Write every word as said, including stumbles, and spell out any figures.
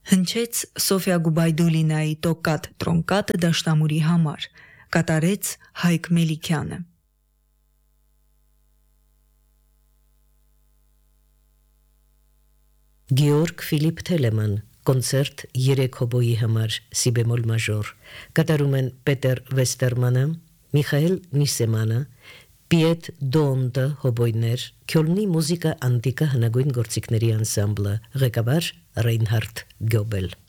Հնչեց Սոֆիա Գուբայդուլինայի տոկատ տրոնկատը դաշնամուրի համար, կատարեց Հայկ Մելիքյանը։ Գեորգ Ֆիլիպ Թելեման, կոնցերտ երեք հոբոյի համար, սի բեմոլ մաժոր, կատարում են Պետեր Վեստերմանը, Միխայել Նիսեմանը, Պիետ Դոնտը հոբոյներ, Քյոլնի մուզիկա անտիկա հնագույն գործիքների անսամբլը, ղեկավար Ռեյնհարդ Գյոբել։